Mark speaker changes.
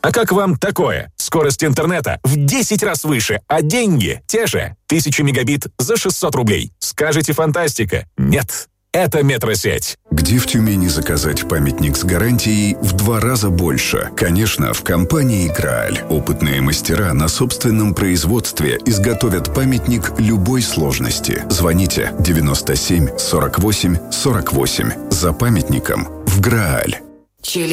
Speaker 1: А как вам такое? Скорость интернета в 10 раз выше, а деньги те же. 1000 мегабит за 600 рублей. Скажете, фантастика? Нет. Это Метросеть.
Speaker 2: Где в Тюмени заказать памятник с гарантией в 2 раза больше? Конечно, в компании «Грааль». Опытные мастера на собственном производстве изготовят памятник любой сложности. Звоните 97 48 48. За памятником в «Грааль».